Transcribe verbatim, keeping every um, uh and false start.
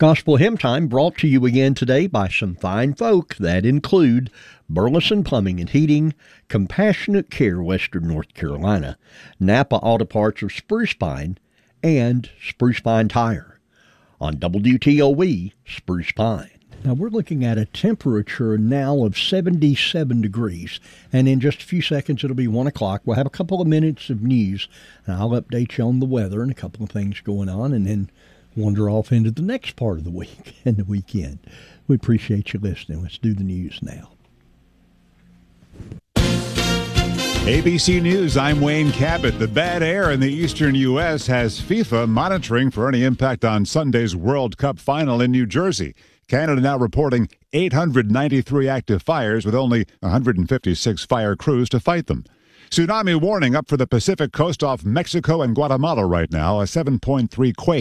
Gospel Hymn Time brought to you again today by some fine folk that include Burleson Plumbing and Heating, Compassionate Care Western North Carolina, Napa Auto Parts of Spruce Pine, and Spruce Pine Tire. On W T O E, Spruce Pine. Now we're looking at a temperature now of seventy-seven degrees, and in just a few seconds it'll be one o'clock. We'll have a couple of minutes of news, and I'll update you on the weather and a couple of things going on, and then wander off into the next part of the week and the weekend. We appreciate you listening. Let's do the news now. A B C News, I'm Wayne Cabot. The bad air in the eastern U S has FIFA monitoring for any impact on Sunday's World Cup final in New Jersey. Canada now reporting eight hundred ninety-three active fires with only one hundred fifty-six fire crews to fight them. Tsunami warning up for the Pacific coast off Mexico and Guatemala right now. A seven point three quake